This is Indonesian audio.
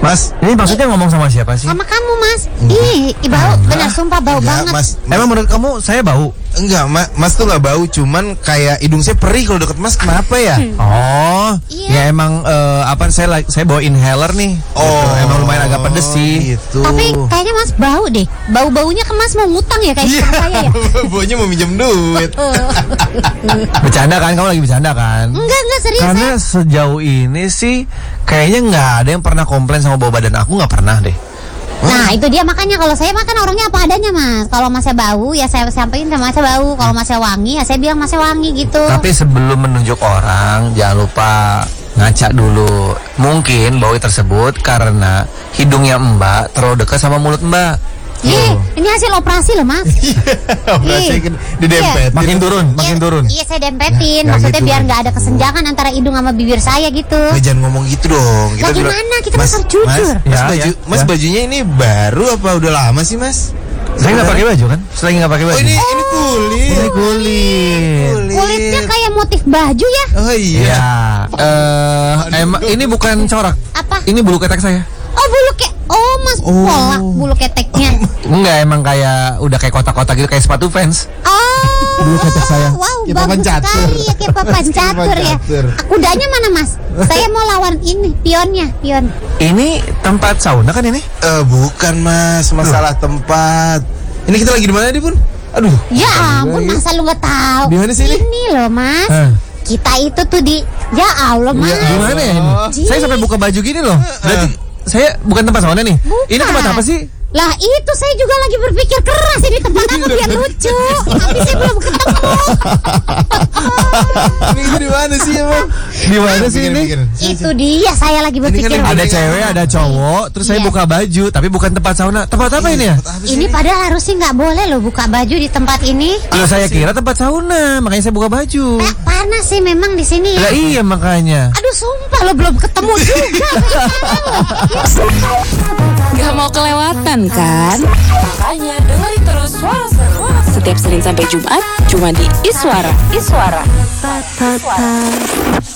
Mas, ini maksudnya ngomong sama siapa sih? Sama kamu, Mas. Ih, bau, benar sumpah bau Enggak, banget. Mas. Emang menurut kamu saya bau? Enggak, Mas tuh nggak bau, cuman kayak hidung saya perih kalau deket Mas. Kenapa ya? Oh, Iya. ya emang saya bawa inhaler nih. Oh, Gitu. Emang lumayan agak pedes sih. Gitu. Tapi kayaknya Mas bau deh. Bau-baunya ke Mas mau ngutang ya kayak Iya, saya ya. baunya mau minjem duit. Bercanda kan? Kamu lagi bercanda kan? Enggak serius. Karena sejauh ini sih kayaknya nggak ada yang pernah komplain sama bau badan aku, nggak pernah deh. Nah itu dia makanya kalau saya makan orangnya apa adanya Mas. Kalau Masnya bau ya saya sampaikan sama Masnya bau. Kalau Masnya wangi ya saya bilang Masnya wangi gitu. Tapi sebelum menunjuk orang, jangan lupa ngaca dulu. Mungkin bau tersebut karena hidungnya Mbak terlalu dekat sama mulut Mbak. Ini hasil operasi loh Mas. Operasi kan didempet. Makin turun, makin turun. Iya saya dempetin. Ya, Maksudnya gitu, biar Mas. nggak ada kesenjangan antara hidung sama bibir saya gitu. Jangan ngomong gitu dong. Lah gimana? Kita kan harus jujur. Mas, Ya. bajunya ini baru apa udah lama sih, Mas? Saya nggak pakai baju kan? Selagi nggak pakai baju. Oh, ini kulit. Ini kulit. Kulitnya kayak motif baju ya. Oh iya. Ya, emang ini bukan corak. Apa? Ini bulu ketek saya. Oh bulu Mas polak bulu keteknya. Enggak, emang kayak udah kayak kotak-kotak gitu, kayak sepatu fans. Oh. Bulu ketek saya. Wow, Kayak papan bagus catur. sekali ya kayak papan catur ya. catur. Kudanya mana Mas? Saya mau lawan ini pion. Ini tempat sauna kan ini? Bukan, Mas, masalah tempat. Ini kita lagi di mana nih, Pun? Aduh. Ya ampun masa lu nggak tahu? Di mana sih ini? Ini loh Mas. Hah. Kita itu tuh di ya Allah Mas. Di mana ya ini? Ji. Saya sampai buka baju gini loh. Berarti saya bukan tempat sauna nih. Bukan. Ini tempat apa sih? Lah itu saya juga lagi berpikir keras ini tempat apa biar lucu. Tapi saya belum ketemu. Ini di mana sih, Emang? Di mana sih ini? Itu dia saya lagi berpikir. Ini kan Ada cewek, ada cowok, terus saya Iya. buka baju, tapi bukan tempat sauna. Tempat apa ini ya? Ini padahal harusnya nggak boleh loh buka baju di tempat ini. Loh, saya kira tempat sauna, makanya saya buka baju. Panas sih memang di sini ya. Lah iya makanya. Aduh sumpah lo belum ketemu juga. Gak mau kelewatan kan? Makanya dengerin terus Suara Seru setiap Senin sampai Jumat cuma di Iswara.